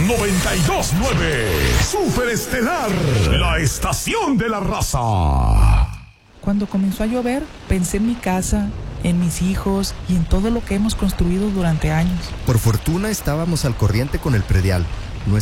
92.9 Super Estelar, la estación de la raza. Cuando comenzó a llover, pensé en mi casa, en mis hijos y en todo lo que hemos construido durante años. Por fortuna estábamos al corriente con el predial.